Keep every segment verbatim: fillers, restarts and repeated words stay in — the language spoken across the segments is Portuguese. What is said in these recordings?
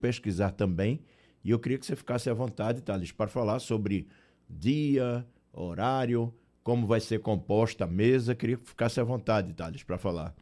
pesquisar também. E eu queria que você ficasse à vontade, Thales, para falar sobre dia, horário, como vai ser composta a mesa. Queria que ficasse à vontade, Thales, para falar.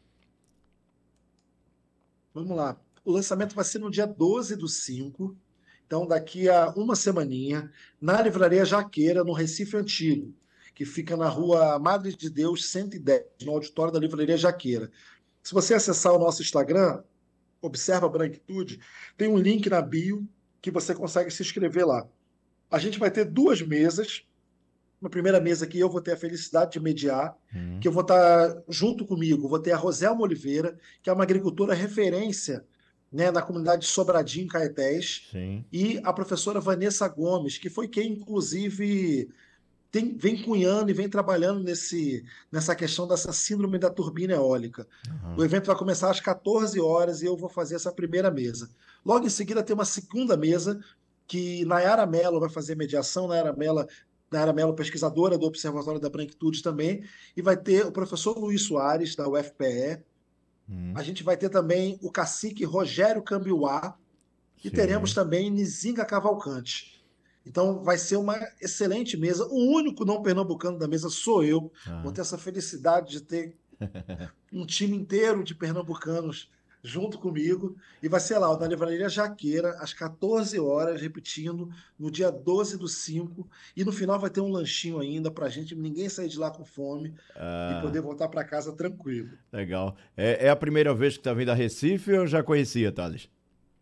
Vamos lá. O lançamento vai ser no dia doze do cinco, então daqui a uma semaninha, na Livraria Jaqueira, no Recife Antigo, que fica na rua Madre de Deus cento e dez, no auditório da Livraria Jaqueira. Se você acessar o nosso Instagram, Observa a Branquitude, tem um link na bio que você consegue se inscrever lá. A gente vai ter duas mesas. Na primeira mesa aqui eu vou ter a felicidade de mediar, Hum, que eu vou estar junto comigo, vou ter a Roselma Oliveira, que é uma agricultora referência, né, na comunidade de Sobradinho, Caetés, sim. e a professora Vanessa Gomes, que foi quem, inclusive, tem- vem cunhando e vem trabalhando nesse, nessa questão dessa síndrome da turbina eólica. O Aham. evento vai começar às quatorze horas e eu vou fazer essa primeira mesa. Logo em seguida tem uma segunda mesa que Nayara Mello vai fazer mediação, Nayara Mello, Nayara Mello, pesquisadora do Observatório da Branquitude também, e vai ter o professor Luiz Soares, da U F P E. Hum, A gente vai ter também o cacique Rogério Cambiuá, e teremos sim. também Nizinga Cavalcante. Então vai ser uma excelente mesa. O único não pernambucano da mesa sou eu. Vou Aham. ter essa felicidade de ter um time inteiro de pernambucanos junto comigo. E vai ser lá, na Livraria Jaqueira, às quatorze horas, repetindo, no dia doze do cinco. E no final vai ter um lanchinho ainda para gente, ninguém sair de lá com fome e Ah, poder voltar para casa tranquilo. legal. É, é a primeira vez que está vindo a Recife ou já conhecia, Thales?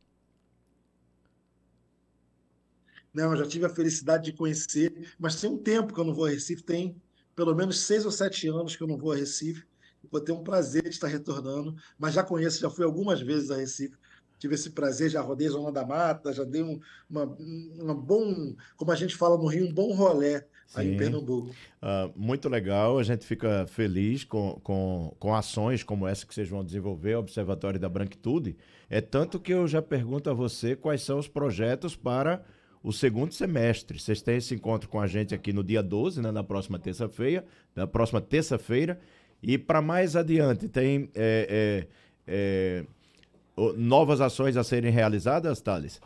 Não, eu já tive a felicidade de conhecer, mas tem um tempo que eu não vou a Recife, tem pelo menos seis ou sete anos que eu não vou a Recife. Vou ter um prazer de estar retornando, mas já conheço, já fui algumas vezes a Recife. Tive esse prazer, já rodei a Zona da Mata, já dei um, uma, uma bom, como a gente fala no Rio, um bom rolé aí em Sim. Pernambuco. Ah, muito legal, a gente fica feliz com, com, com ações como essa que vocês vão desenvolver, o Observatório da Branquitude. É tanto que eu já pergunto a você quais são os projetos para o segundo semestre. Vocês têm esse encontro com a gente aqui no dia doze, né, na próxima terça-feira, na próxima terça-feira. E para mais adiante, tem é, é, é, o- novas ações a serem realizadas, Thales?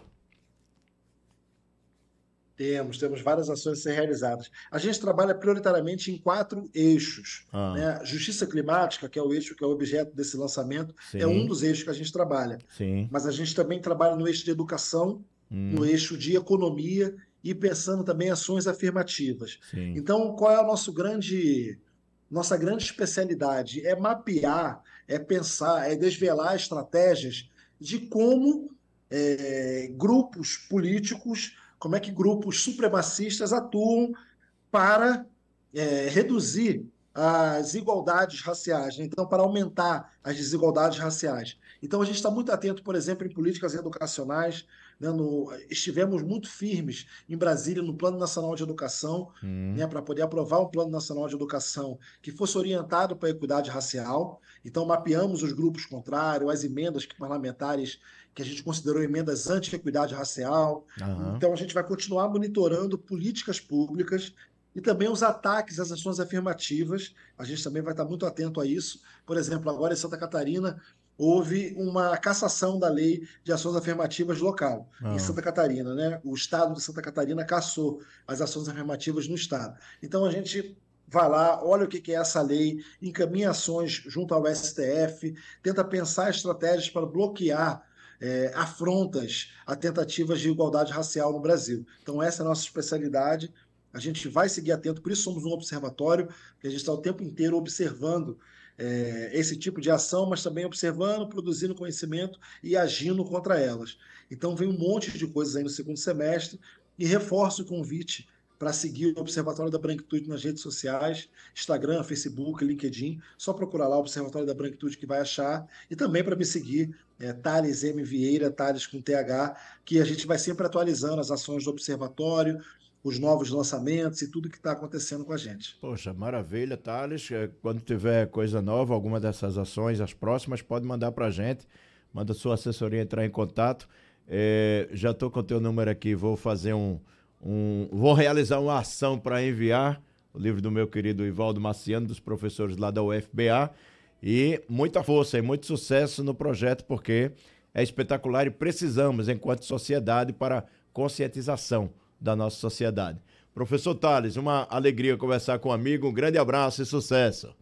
Temos, temos várias ações a ser realizadas. A gente trabalha prioritariamente em quatro eixos, Ah, né? Justiça climática, que é o eixo que é o objeto desse lançamento, é um sim, dos eixos que a gente trabalha. sim. Mas a gente também trabalha no eixo de educação, no Hum, eixo de economia e pensando também em ações afirmativas. sim. Então, qual é o nosso grande, nossa grande especialidade? É mapear, é pensar, é desvelar estratégias de como eh, grupos políticos, como é que grupos supremacistas atuam para é, reduzir as desigualdades raciais, né? Então, para aumentar as desigualdades raciais. Então, a gente está muito atento, por exemplo, em políticas educacionais, né? No, estivemos muito firmes em Brasília no Plano Nacional de Educação, Hum, né? Para poder aprovar um Plano Nacional de Educação que fosse orientado para a equidade racial. Então, mapeamos os grupos contrários, as emendas parlamentares que a gente considerou emendas anti-equidade racial. aham. Então, a gente vai continuar monitorando políticas públicas e também os ataques às ações afirmativas. A gente também vai estar muito atento a isso. Por exemplo, agora em Santa Catarina houve uma cassação da lei de ações afirmativas local em Ah, Santa Catarina, né? O estado de Santa Catarina cassou as ações afirmativas no estado. Então a gente vai lá, olha o que é essa lei, encaminha ações junto ao S T F, tenta pensar estratégias para bloquear é, afrontas a tentativas de igualdade racial no Brasil. Então essa é a nossa especialidade. A gente vai seguir atento, por isso somos um observatório, que a gente está o tempo inteiro observando é, esse tipo de ação, mas também observando, produzindo conhecimento e agindo contra elas. Então, vem um monte de coisas aí no segundo semestre e reforço o convite para seguir o Observatório da Branquitude nas redes sociais, Instagram, Facebook, LinkedIn. Só procurar lá o Observatório da Branquitude que vai achar. E também para me seguir, é, Thales M. Vieira, Thales com T H, que a gente vai sempre atualizando as ações do Observatório, os novos lançamentos e tudo que está acontecendo com a gente. poxa, maravilha, Thales. Eh, Quando tiver coisa nova, alguma dessas ações, as próximas, pode mandar para a gente. Manda sua assessoria entrar em contato. Eh, já estou com o teu número aqui, vou fazer um, um vou realizar uma ação para enviar o livro do meu querido Ivaldo Marciano, dos professores lá da U F B A. E muita força e muito sucesso no projeto, porque é espetacular e precisamos, enquanto sociedade, para conscientização da nossa sociedade. Professor Tales, uma alegria conversar com um amigo, um grande abraço e sucesso.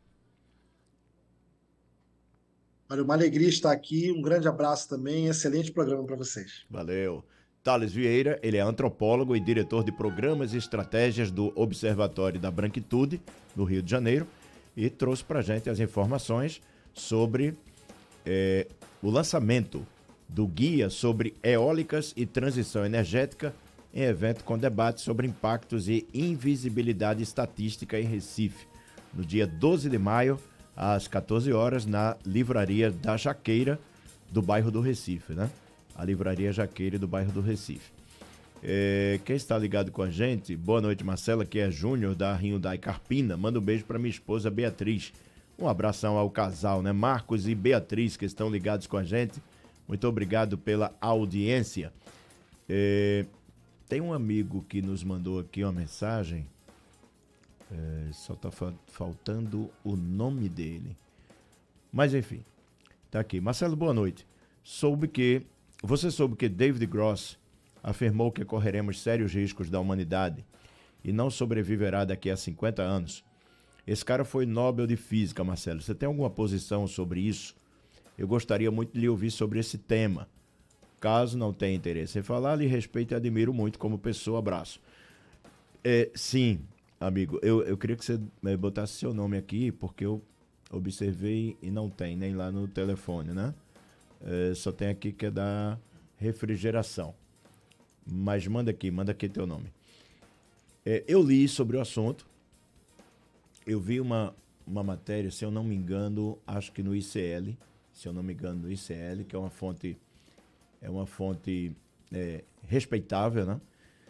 Olha, uma alegria estar aqui, um grande abraço também, excelente programa para vocês. Valeu. Tales Vieira, ele é antropólogo e diretor de programas e estratégias do Observatório da Branquitude, no Rio de Janeiro, e trouxe para a gente as informações sobre é, o lançamento do Guia sobre Eólicas e Transição Energética em evento com debate sobre impactos e invisibilidade estatística em Recife, no dia doze de maio, às quatorze horas, na Livraria da Jaqueira, do bairro do Recife, né? A Livraria Jaqueira do bairro do Recife. É, quem está ligado com a gente, boa noite, Marcela, que é Júnior da Hyundai Carpina. Manda um beijo para minha esposa Beatriz. Um abração ao casal, né? Marcos e Beatriz, que estão ligados com a gente. Muito obrigado pela audiência. É, tem um amigo que nos mandou aqui uma mensagem. É, só está fa- faltando o nome dele. Mas enfim, tá aqui. Marcelo, boa noite. Soube que... Você soube que David Gross afirmou que correremos sérios riscos da humanidade e não sobreviverá daqui a cinquenta anos. Esse cara foi Nobel de Física, Marcelo. Você tem alguma posição sobre isso? Eu gostaria muito de lhe ouvir sobre esse tema. Caso não tenha interesse em falar, lhe respeito e admiro muito como pessoa. Abraço. É, sim, amigo, eu, eu queria que você botasse seu nome aqui, porque eu observei e não tem, nem lá no telefone, né? É, só tem aqui que é da refrigeração. Mas manda aqui, manda aqui teu nome. É, eu li sobre o assunto. Eu vi uma, uma matéria, se eu não me engano, acho que no I C L, se eu não me engano, no I C L, que é uma fonte, é uma fonte é, respeitável, né?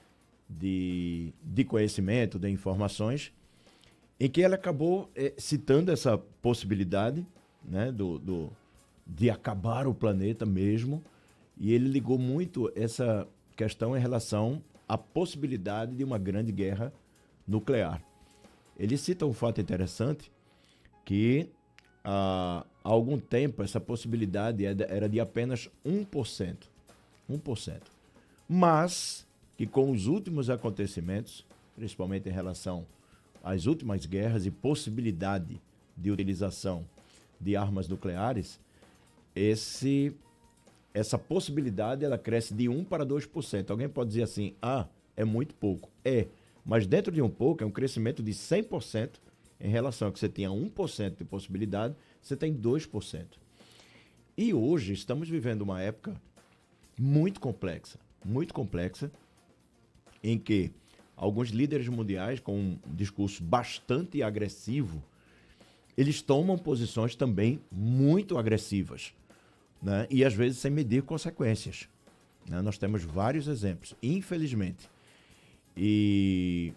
De, de conhecimento, de informações, em que ela acabou é, citando essa possibilidade, né, do, do, de acabar o planeta mesmo, e ele ligou muito essa questão em relação à possibilidade de uma grande guerra nuclear. Ele cita um fato interessante, que há algum tempo essa possibilidade era de apenas um por cento. um por cento. Mas que com os últimos acontecimentos, principalmente em relação às últimas guerras e possibilidade de utilização de armas nucleares, esse, essa possibilidade ela cresce de um para dois por cento. Alguém pode dizer assim, ah, é muito pouco. É, mas dentro de um pouco é um crescimento de cem por cento em relação a que você tinha um por cento de possibilidade, você tem dois por cento. E hoje estamos vivendo uma época muito complexa, muito complexa, em que alguns líderes mundiais, com um discurso bastante agressivo, eles tomam posições também muito agressivas, né? E às vezes sem medir consequências, né? Nós temos vários exemplos, infelizmente. E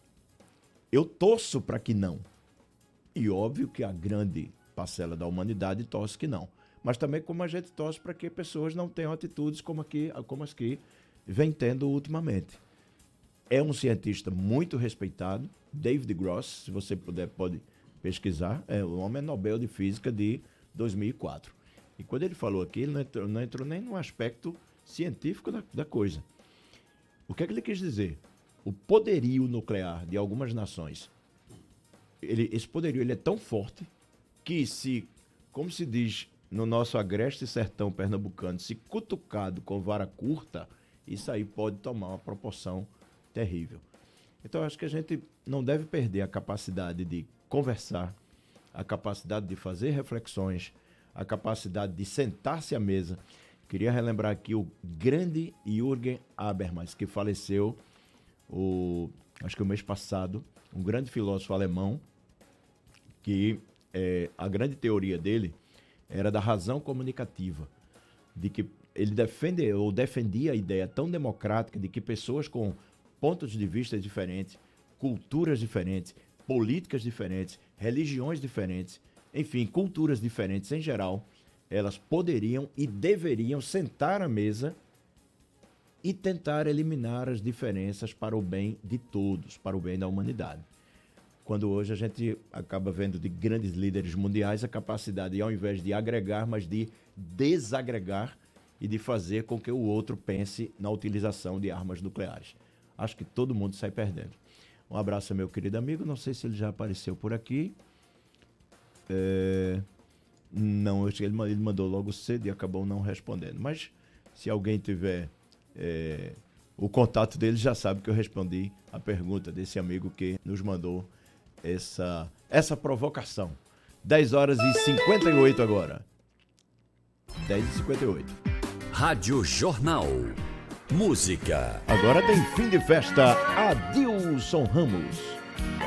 eu torço para que não. E óbvio que a grande parcela da humanidade torce que não. Mas também como a gente torce para que pessoas não tenham atitudes como, aqui, como as que vem tendo ultimamente. É um cientista muito respeitado, David Gross, se você puder, pode pesquisar. É, o homem é Nobel de Física de dois mil e quatro. E quando ele falou aqui, ele não entrou, não entrou nem no aspecto científico da, da coisa. O que é que ele quis dizer? O poderio nuclear de algumas nações, ele, esse poderio ele é tão forte que se, como se diz no nosso agreste sertão pernambucano, se cutucado com vara curta, isso aí pode tomar uma proporção terrível. Então, acho que a gente não deve perder a capacidade de conversar, a capacidade de fazer reflexões, a capacidade de sentar-se à mesa. Queria relembrar aqui o grande Jürgen Habermas, que faleceu, o, acho que o mês passado, um grande filósofo alemão, que é, a grande teoria dele era da razão comunicativa, de que ele defende, ou defendia a ideia tão democrática de que pessoas com pontos de vista diferentes, culturas diferentes, políticas diferentes, religiões diferentes, enfim, culturas diferentes em geral, elas poderiam e deveriam sentar à mesa e tentar eliminar as diferenças para o bem de todos, para o bem da humanidade. Quando hoje a gente acaba vendo de grandes líderes mundiais a capacidade, ao invés de agregar, mas de desagregar e de fazer com que o outro pense na utilização de armas nucleares. Acho que todo mundo sai perdendo. Um abraço, meu querido amigo. Não sei se ele já apareceu por aqui. É... Não, eu acho que ele ele mandou logo cedo e acabou não respondendo. Mas se alguém tiver é... o contato dele, já sabe que eu respondi a pergunta desse amigo que nos mandou essa, essa provocação. dez horas e cinquenta e oito agora. dez e cinquenta e oito. Rádio Jornal. Música. Agora tem fim de festa. Adilson Ramos.